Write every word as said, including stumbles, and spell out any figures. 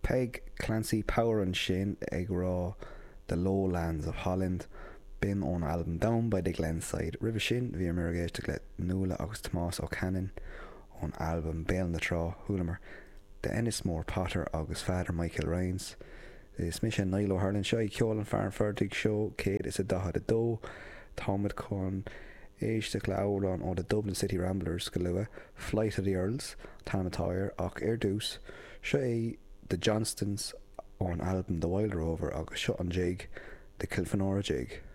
Peg Clancy Power and sin ag rá The Lowlands of Holland bin ón album Down by the Glenside. Ribh sin bhí mar géiste le Nuala agus Tomás O'Cannon ón album Béal na Trá thulamar de Ennismore Potter agus Father Michael Rains. Is mis an Nilo Harlan seo ceol an fear an fertig seo céad is a dahad a dó Támad chun éiste le álan ó the Dublin City Ramblers go lua Flight of the Earls Tánatáir ach ar dús seo é The Johnstons ón album The Wild Rover agus seo an jig The Kilfenora jig.